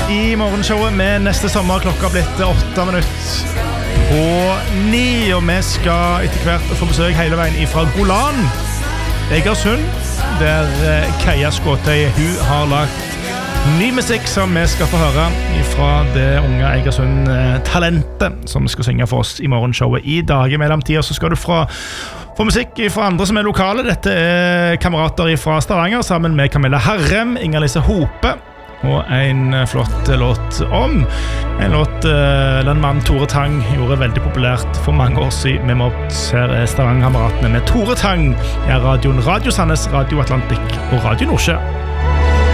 I morgenshowet med neste sommer klokka blitt 8 minutter på 9, og vi skal etter hvert få besøk hele veien fra Golan, Egersund, der Kaja Skåtøy, hun har lagt ny musikk som vi skal få høre fra det unge Egersund-talentet som skal synge for oss I morgenshowet I dag. I mellomtiden så skal du få musikk fra andre som lokale. Dette kamerater fra Stavanger sammen med Camilla Harrem, Inger-Lise Hope og en flott låt om en låt den mannen Tore Tang gjorde veldig populært for mange år siden med Mobbs. Her Stavanger-kameratene med Tore Tang I radioen Radio Sandnes, Radio Atlantik og Radio Nordsjø.